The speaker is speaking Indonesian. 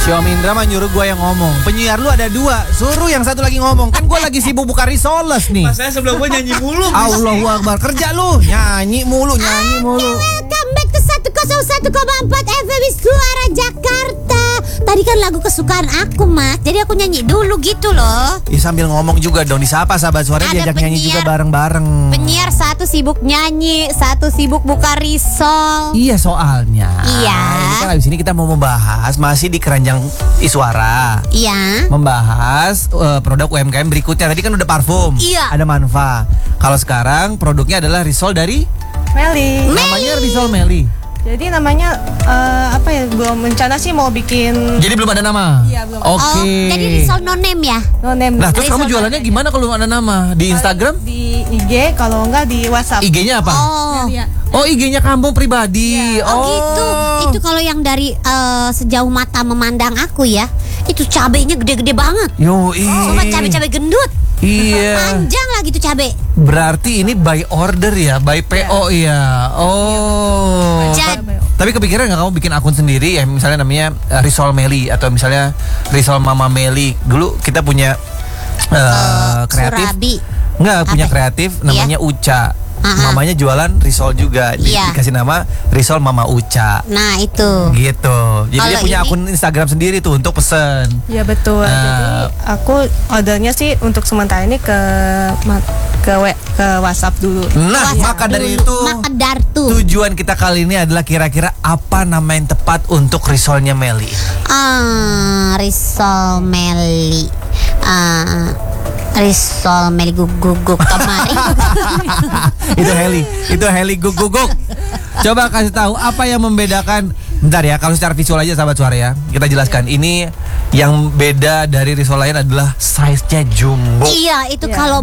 Xiaomi Indra mah nyuruh gue yang ngomong. Penyiar lu ada 2, suruh yang satu lagi ngomong. Kan gue lagi sibuk buka risoles nih. Mas saya sebelum gue nyanyi mulu. Allahu Akbar, kerja lu. Nyanyi mulu. Welcome back to 101,4 FM Suara Jakarta. Tadi kan lagu kesukaan aku, Mas. Jadi aku nyanyi dulu gitu loh. Sambil ngomong juga dong, disapa sahabat suara, Ada diajak nyanyi juga penyiar. bareng-bareng. Penyiar satu sibuk nyanyi, satu sibuk buka risol. Iya soalnya. Iya. Ini kan abis ini kita mau membahas masih di keranjang Iswara. Iya. Membahas produk UMKM berikutnya. Tadi kan udah parfum. Iya. Ada Manfa. Kalau sekarang produknya adalah risol dari Meli. namanya risol Meli. Jadi namanya apa ya? Belum rencana sih mau bikin Jadi belum ada nama. Iya, belum. Oke. Oh, jadi risol no name ya? no name. Nah, terus Risol kamu jualannya gimana kalau belum ada nama? Di Instagram? Di IG, kalau enggak di WhatsApp. IG-nya apa? Oh. Iya. Oh, IG-nya kamu pribadi. Oh gitu. Itu kalau yang dari sejauh mata memandang aku ya, itu cabenya gede-gede banget. Yoi. Cuma cabe-cabe gendut. Iya. Panjang lah gitu cabe. Berarti ini by order ya, by PO ya. Oh. Tapi kepikiran nggak kamu bikin akun sendiri ya, misalnya namanya Risol Meli atau misalnya Risol Mama Meli. Dulu kita punya kreatif. Surabi. Nggak, punya Apa? kreatif namanya Uca. Aha. Mamanya jualan risol juga. Iya. Dikasih nama Risol Mama Uca. Nah itu. Gitu. Jadi dia Kalau punya ini- akun Instagram sendiri tuh untuk pesen. Iya betul. Jadi aku ordernya sih untuk sementara ini ke WhatsApp dulu. Nah, WhatsApp maka dari dulu. itu Maka dartu. tujuan kita kali ini adalah kira-kira apa nama yang tepat untuk risolnya Meli. Risol Meli. Risol Meli guguk kemarin. Itu Heli guguk. Coba kasih tahu apa yang membedakan. Bentar ya, kalau secara visual aja sahabat suara ya, kita jelaskan. Ini yang beda dari risol lain adalah size-nya jumbo. Iya, itu Iya. kalau